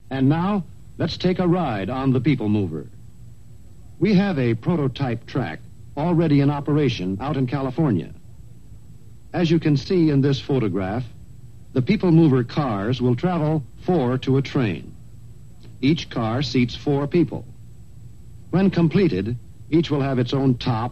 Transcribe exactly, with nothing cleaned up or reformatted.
And now, let's take a ride on the People Mover. We have a prototype track already in operation out in California. As you can see in this photograph, the People Mover cars will travel four to a train. Each car seats four people. When completed, each will have its own top